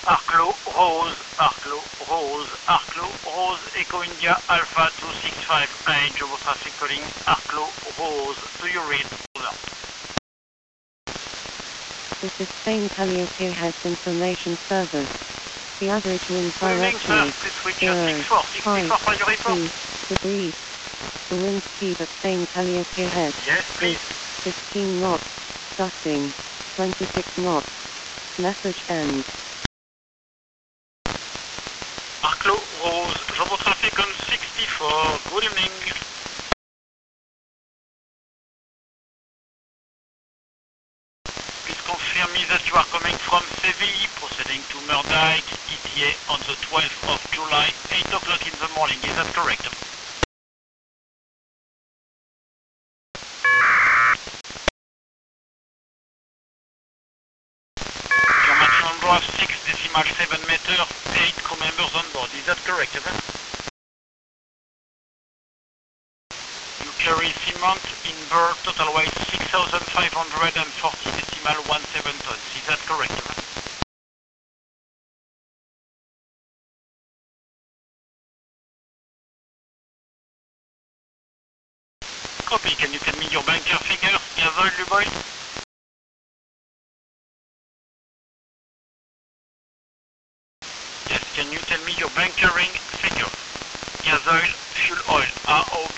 Arclo, Rose, Echo India, Alpha 265, IH, Jobo traffic calling, Arclo, Rose, do you read? Over. This is Spain Calliope Heads Information Service. The average wind direction is 0, 5, 2 degrees. The wind speed at Spain Calliope Head is 15 knots, gusting 26 knots. Message end. Arclo, Rose, Jobo traffic on 64, good evening. Please confirm me that you are coming from Seville, proceeding to Meurdijk, ETA on the 12th of July, 8 o'clock in the morning, is that correct? Your maximum draft 6.7 meters, 8 crew members on board, is that correct? You carry cement in berth, total weight 6,540.17 tons, is that correct? Copy, can you tell me your bunker figure, gasoil, Luboil? Yes, can you tell me your bunkering figure? Gasoil, fuel oil, ROB.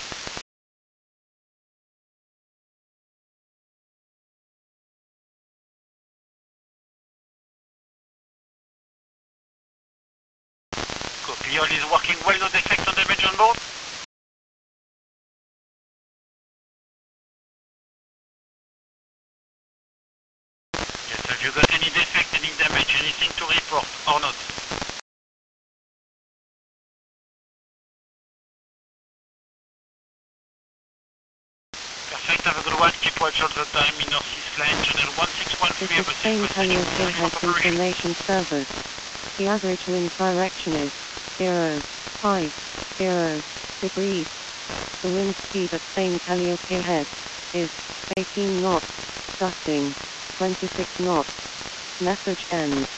Copy, all is working well, no defect on damage on board? Yes, have you got any defect, any damage, anything to report or not? Perfect, have a good one, keep watch all the time in Northeast Line, channel 1613. This is Spain Calliope Heads Information Service. The average wind direction is 0, 5, 0 degrees. The wind speed at Spain Calliope Head is 18 knots, gusting 26 knots. Message end.